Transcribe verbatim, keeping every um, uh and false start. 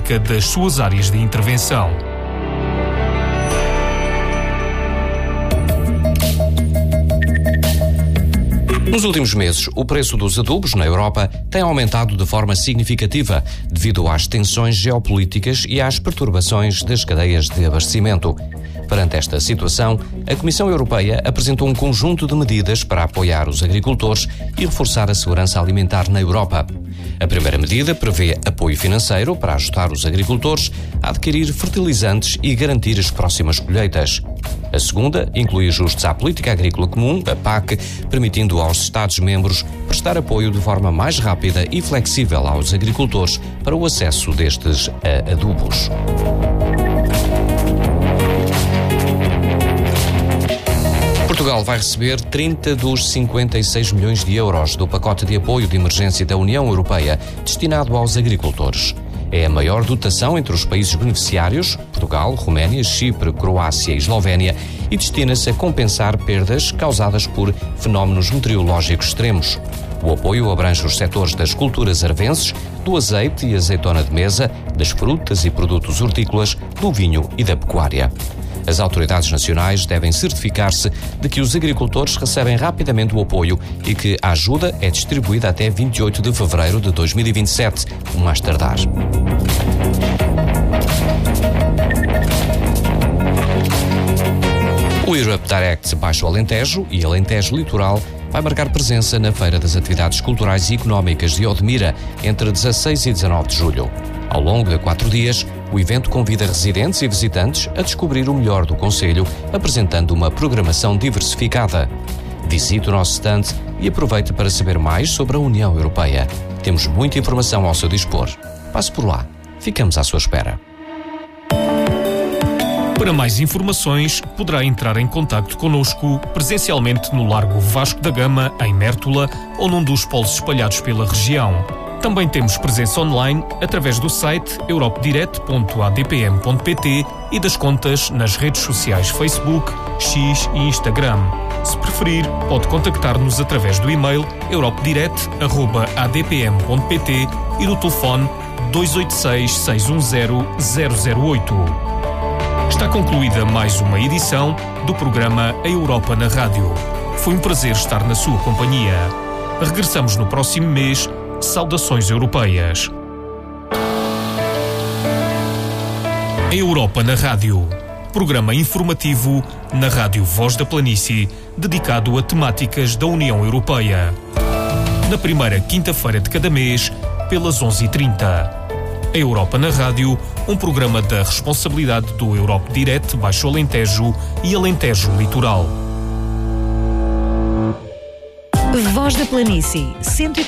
específica das suas áreas de intervenção. Nos últimos meses, o preço dos adubos na Europa tem aumentado de forma significativa devido às tensões geopolíticas e às perturbações das cadeias de abastecimento. Perante esta situação, a Comissão Europeia apresentou um conjunto de medidas para apoiar os agricultores e reforçar a segurança alimentar na Europa. A primeira medida prevê apoio financeiro para ajudar os agricultores a adquirir fertilizantes e garantir as próximas colheitas. A segunda inclui ajustes à Política Agrícola Comum, a P A C, permitindo aos Estados-membros prestar apoio de forma mais rápida e flexível aos agricultores para o acesso destes a adubos. Portugal vai receber trinta dos cinquenta e seis milhões de euros do pacote de apoio de emergência da União Europeia destinado aos agricultores. É a maior dotação entre os países beneficiários, Portugal, Roménia, Chipre, Croácia e Eslovénia, e destina-se a compensar perdas causadas por fenómenos meteorológicos extremos. O apoio abrange os setores das culturas arvenses, do azeite e azeitona de mesa, das frutas e produtos hortícolas, do vinho e da pecuária. As autoridades nacionais devem certificar-se de que os agricultores recebem rapidamente o apoio e que a ajuda é distribuída até vinte e oito de fevereiro de dois mil e vinte e sete, o mais tardar. O Europe Direct Baixo Alentejo e Alentejo Litoral vai marcar presença na Feira das Atividades Culturais e Económicas de Odmira entre dezasseis e dezanove de julho. Ao longo de quatro dias, o evento convida residentes e visitantes a descobrir o melhor do concelho, apresentando uma programação diversificada. Visite o nosso stand e aproveite para saber mais sobre a União Europeia. Temos muita informação ao seu dispor. Passe por lá. Ficamos à sua espera. Para mais informações, poderá entrar em contacto connosco presencialmente no Largo Vasco da Gama, em Mértola, ou num dos polos espalhados pela região. Também temos presença online através do site europedirect ponto a d p m ponto p t e das contas nas redes sociais Facebook, X e Instagram. Se preferir, pode contactar-nos através do e-mail europedirect arroba a d p m ponto p t e do telefone dois oito seis, seis um zero, zero zero oito. Está concluída mais uma edição do programa A Europa na Rádio. Foi um prazer estar na sua companhia. Regressamos no próximo mês. Saudações europeias. A Europa na Rádio. Programa informativo na Rádio Voz da Planície, dedicado a temáticas da União Europeia. Na primeira quinta-feira de cada mês, pelas onze e trinta. A Europa na Rádio, um programa da responsabilidade do Europe Direct Baixo Alentejo e Alentejo Litoral. Voz da Planície, cento e